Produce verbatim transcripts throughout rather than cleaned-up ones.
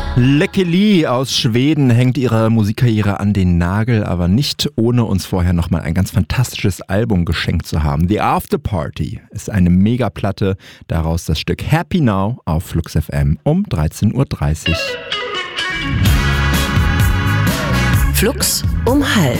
Lekkeli aus Schweden hängt ihre Musikkarriere an den Nagel, aber nicht ohne uns vorher nochmal ein ganz fantastisches Album geschenkt zu haben. The After Party ist eine Megaplatte, daraus das Stück Happy Now auf Flux F M um dreizehn Uhr dreißig. Flux um halb.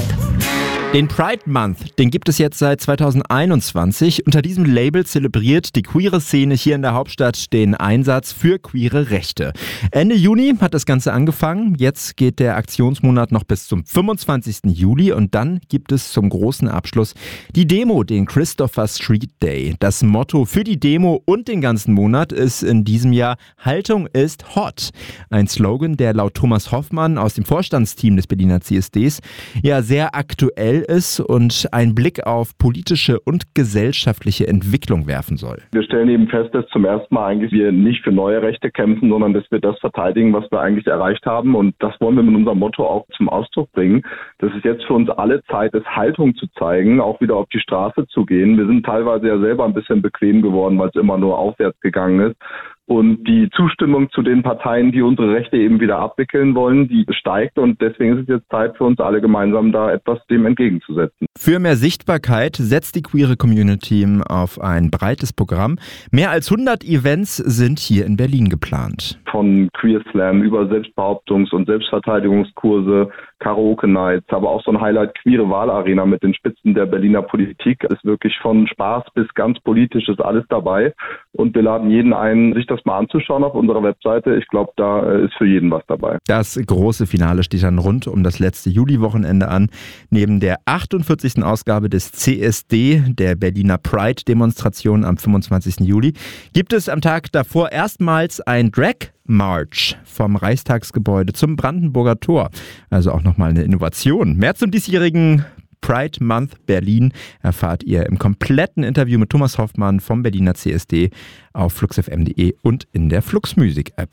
Den Pride Month, den gibt es jetzt seit zweitausendeinundzwanzig. Unter diesem Label zelebriert die queere Szene hier in der Hauptstadt den Einsatz für queere Rechte. Ende Juni hat das Ganze angefangen. Jetzt geht der Aktionsmonat noch bis zum fünfundzwanzigsten Juli und dann gibt es zum großen Abschluss die Demo, den Christopher Street Day. Das Motto für die Demo und den ganzen Monat ist in diesem Jahr Haltung ist hot. Ein Slogan, der laut Thomas Hoffmann aus dem Vorstandsteam des Berliner C S Ds ja sehr aktuell ist und einen Blick auf politische und gesellschaftliche Entwicklung werfen soll. Wir stellen eben fest, dass zum ersten Mal eigentlich wir nicht für neue Rechte kämpfen, sondern dass wir das verteidigen, was wir eigentlich erreicht haben. Und das wollen wir mit unserem Motto auch zum Ausdruck bringen. Dass es jetzt für uns alle Zeit ist, Haltung zu zeigen, auch wieder auf die Straße zu gehen. Wir sind teilweise ja selber ein bisschen bequem geworden, weil es immer nur aufwärts gegangen ist. Und die Zustimmung zu den Parteien, die unsere Rechte eben wieder abwickeln wollen, die steigt. Und deswegen ist es jetzt Zeit für uns alle gemeinsam, da etwas dem entgegenzusetzen. Für mehr Sichtbarkeit setzt die queere Community auf ein breites Programm. Mehr als hundert Events sind hier in Berlin geplant. Von Queer Slam über Selbstbehauptungs- und Selbstverteidigungskurse, Karaoke-Nights, aber auch so ein Highlight Queere Wahlarena mit den Spitzen der Berliner Politik. Ist wirklich von Spaß bis ganz politisch ist alles dabei. Und wir laden jeden ein, sich das mal anzuschauen auf unserer Webseite. Ich glaube, da ist für jeden was dabei. Das große Finale steht dann rund um das letzte Juli-Wochenende an. Neben der achtundvierzigsten Ausgabe des C S D, der Berliner Pride-Demonstration am fünfundzwanzigsten Juli, gibt es am Tag davor erstmals ein Drag March vom Reichstagsgebäude zum Brandenburger Tor. Also auch nochmal eine Innovation. Mehr zum diesjährigen Pride Month Berlin erfahrt ihr im kompletten Interview mit Thomas Hoffmann vom Berliner C S D auf flux f m punkt de und in der Flux Music App.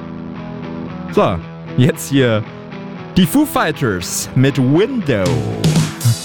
So, jetzt hier die Foo Fighters mit Window.